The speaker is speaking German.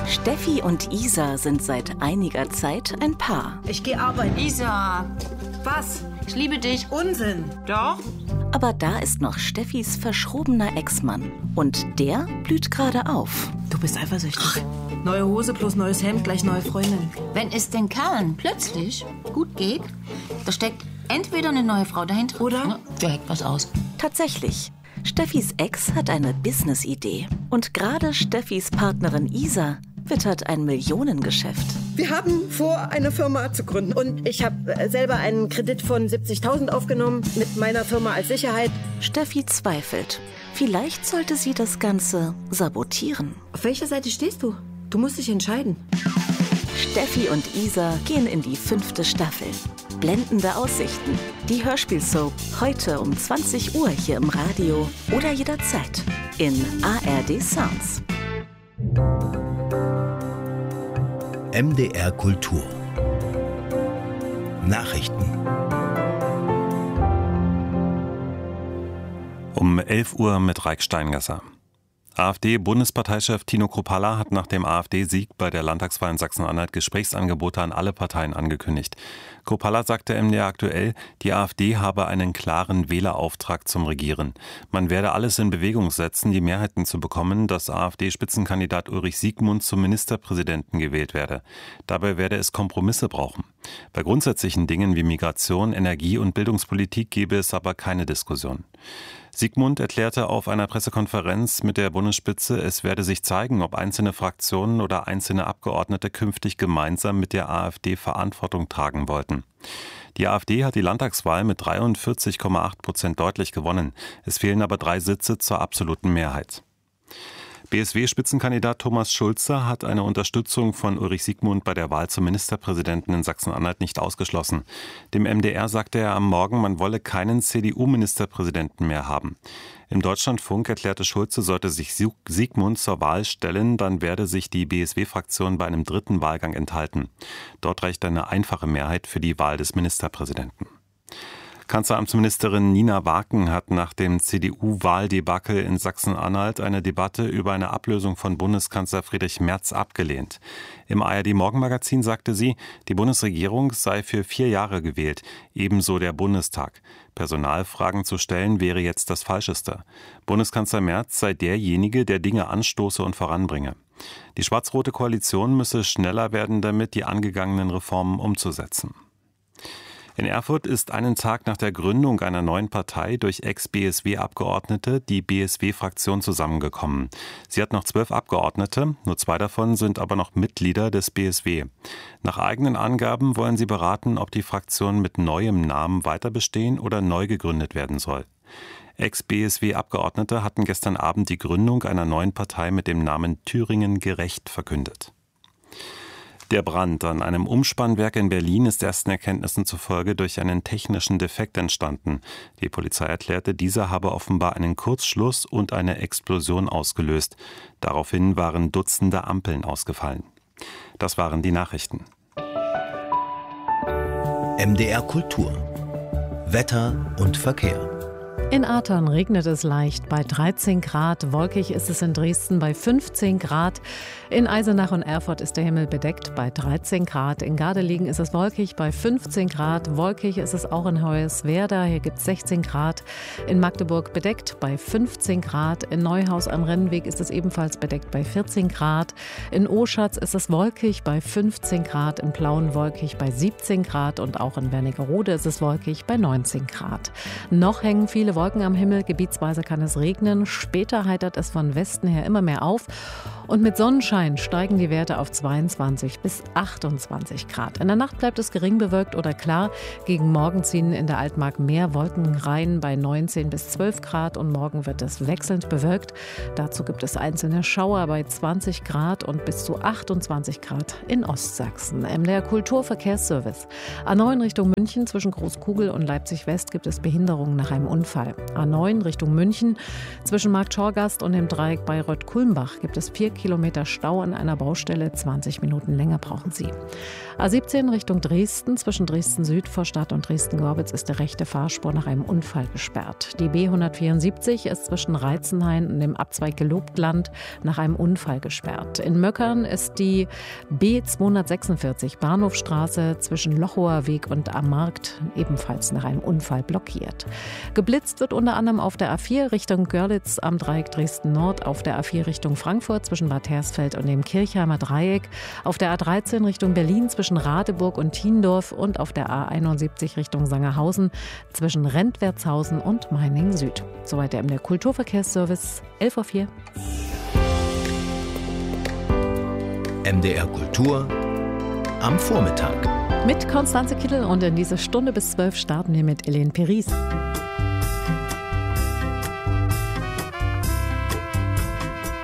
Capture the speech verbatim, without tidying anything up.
Steffi und Isa sind seit einiger Zeit ein Paar. Ich gehe arbeiten. Isa, Was? ich liebe dich. Unsinn. Doch? Aber da ist noch Steffis verschrobener Ex-Mann. Und der blüht gerade auf. Du bist eifersüchtig. Neue Hose plus neues Hemd, gleich neue Freundin. Wenn es den Kerlen plötzlich gut geht, da steckt entweder eine neue Frau dahinter Oder? ne, der heckt was aus. Tatsächlich. Steffis Ex hat eine Business-Idee. Und gerade Steffis Partnerin Isa wittert ein Millionengeschäft. Wir haben vor, eine Firma zu gründen. Und ich habe selber einen Kredit von siebzigtausend aufgenommen mit meiner Firma als Sicherheit. Steffi zweifelt. Vielleicht sollte sie das Ganze sabotieren. Auf welcher Seite stehst du? Du musst dich entscheiden. Steffi und Isa gehen in die fünfte Staffel. Blendende Aussichten. Die Hörspielsoap heute um zwanzig Uhr hier im Radio oder jederzeit in A R D Sounds. M D R Kultur. Nachrichten. Um elf Uhr mit Raik Steingasser. AfD-Bundesparteichef Tino Kruppalla hat nach dem AfD-Sieg bei der Landtagswahl in Sachsen-Anhalt Gesprächsangebote an alle Parteien angekündigt. Kruppalla sagte M D R aktuell, die AfD habe einen klaren Wählerauftrag zum Regieren. Man werde alles in Bewegung setzen, die Mehrheiten zu bekommen, dass AfD-Spitzenkandidat Ulrich Siegmund zum Ministerpräsidenten gewählt werde. Dabei werde es Kompromisse brauchen. Bei grundsätzlichen Dingen wie Migration, Energie- und Bildungspolitik gebe es aber keine Diskussion. Siegmund erklärte auf einer Pressekonferenz mit der Bundesspitze, es werde sich zeigen, ob einzelne Fraktionen oder einzelne Abgeordnete künftig gemeinsam mit der AfD Verantwortung tragen wollten. Die AfD hat die Landtagswahl mit dreiundvierzig Komma acht Prozent deutlich gewonnen. Es fehlen aber drei Sitze zur absoluten Mehrheit. B S W-Spitzenkandidat Thomas Schulze hat eine Unterstützung von Ulrich Siegmund bei der Wahl zum Ministerpräsidenten in Sachsen-Anhalt nicht ausgeschlossen. Dem M D R sagte er am Morgen, man wolle keinen C D U-Ministerpräsidenten mehr haben. Im Deutschlandfunk erklärte Schulze, sollte sich Siegmund zur Wahl stellen, dann werde sich die B S W-Fraktion bei einem dritten Wahlgang enthalten. Dort reicht eine einfache Mehrheit für die Wahl des Ministerpräsidenten. Kanzleramtsministerin Nina Waken hat nach dem C D U-Wahldebakel in Sachsen-Anhalt eine Debatte über eine Ablösung von Bundeskanzler Friedrich Merz abgelehnt. Im A R D-Morgenmagazin sagte sie, die Bundesregierung sei für vier Jahre gewählt, ebenso der Bundestag. Personalfragen zu stellen wäre jetzt das Falscheste. Bundeskanzler Merz sei derjenige, der Dinge anstoße und voranbringe. Die schwarz-rote Koalition müsse schneller werden, damit die angegangenen Reformen umzusetzen. In Erfurt ist einen Tag nach der Gründung einer neuen Partei durch Ex-B S W-Abgeordnete die B S W-Fraktion zusammengekommen. Sie hat noch zwölf Abgeordnete, nur zwei davon sind aber noch Mitglieder des B S W. Nach eigenen Angaben wollen sie beraten, ob die Fraktion mit neuem Namen weiter bestehen oder neu gegründet werden soll. Ex-B S W-Abgeordnete hatten gestern Abend die Gründung einer neuen Partei mit dem Namen Thüringen gerecht verkündet. Der Brand an einem Umspannwerk in Berlin ist ersten Erkenntnissen zufolge durch einen technischen Defekt entstanden. Die Polizei erklärte, dieser habe offenbar einen Kurzschluss und eine Explosion ausgelöst. Daraufhin waren Dutzende Ampeln ausgefallen. Das waren die Nachrichten. M D R Kultur. Wetter und Verkehr. In Athern regnet es leicht bei dreizehn Grad, wolkig ist es in Dresden bei fünfzehn Grad. In Eisenach und Erfurt ist der Himmel bedeckt bei dreizehn Grad. In Gardelegen ist es wolkig bei fünfzehn Grad. Wolkig ist es auch in Hoyerswerda, hier gibt es sechzehn Grad. In Magdeburg bedeckt bei fünfzehn Grad. In Neuhaus am Rennweg ist es ebenfalls bedeckt bei vierzehn Grad. In Oschatz ist es wolkig bei fünfzehn Grad. In Plauen wolkig bei siebzehn Grad. Und auch in Wernigerode ist es wolkig bei neunzehn Grad. Noch hängen viele Wolken am Himmel, gebietsweise kann es regnen. Später heitert es von Westen her immer mehr auf. Und mit Sonnenschein steigen die Werte auf zweiundzwanzig bis achtundzwanzig Grad. In der Nacht bleibt es gering bewölkt oder klar. Gegen Morgen ziehen in der Altmark mehr Wolken rein bei neunzehn bis zwölf Grad. Und morgen wird es wechselnd bewölkt. Dazu gibt es einzelne Schauer bei zwanzig Grad und bis zu achtundzwanzig Grad in Ostsachsen. M D R Kulturverkehrsservice. A neun Richtung München zwischen Großkugel und Leipzig West gibt es Behinderungen nach einem Unfall. A neun Richtung München zwischen Markt Schorgast und dem Dreieck Bayreuth-Kulmbach gibt es vier Kilometer Stau an einer Baustelle, zwanzig Minuten länger brauchen Sie. A siebzehn Richtung Dresden, zwischen Dresden-Südvorstadt und Dresden-Gorbitz ist der rechte Fahrspur nach einem Unfall gesperrt. Die B hundertvierundsiebzig ist zwischen Reizenhain und dem Abzweig Gelobtland nach einem Unfall gesperrt. In Möckern ist die B zweihundertsechsundvierzig Bahnhofstraße zwischen Lochower Weg und Am Markt ebenfalls nach einem Unfall blockiert. Geblitzt wird unter anderem auf der A vier Richtung Görlitz am Dreieck Dresden-Nord, auf der A vier Richtung Frankfurt zwischen Bad Hersfeld und dem Kirchheimer Dreieck, auf der A dreizehn Richtung Berlin zwischen Radeburg und Thiendorf und auf der A einundsiebzig Richtung Sangerhausen zwischen Rentwertshausen und Meiningen Süd. Soweit der M D R Kulturverkehrsservice, elf Uhr vier. M D R Kultur am Vormittag. Mit Konstanze Kittel und in diese Stunde bis zwölf starten wir mit Helene Peris.